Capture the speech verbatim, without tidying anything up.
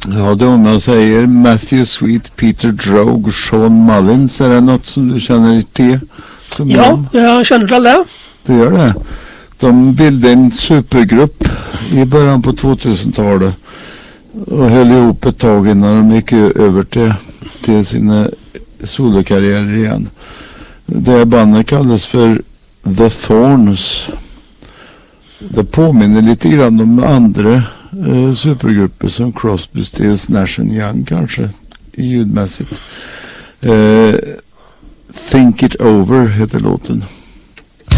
Ja, det om man säger Matthew Sweet, Peter Droge, Sean Mullins, är det något som du känner till? Som ja, jag känner till det. Du gör det. De bildade en supergrupp i början på tvåtusentalet och höll ihop ett tag innan de gick över till, till sina solokarriärer igen. Det bandet kallas för The Thorns. Det påminner lite grann om andra eh, supergrupper som Crosby, Stills, Nash and Young kanske ljudmässigt. Eh, Think It Over heter låten.